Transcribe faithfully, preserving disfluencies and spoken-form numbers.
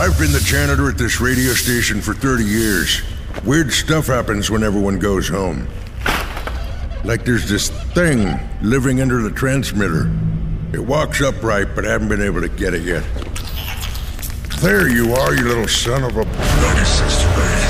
I've been the janitor at this radio station for thirty years. Weird stuff happens when everyone goes home. Like there's this thing living under the transmitter. It walks upright, but I haven't been able to get it yet. There you are, you little son of a... ninety-six to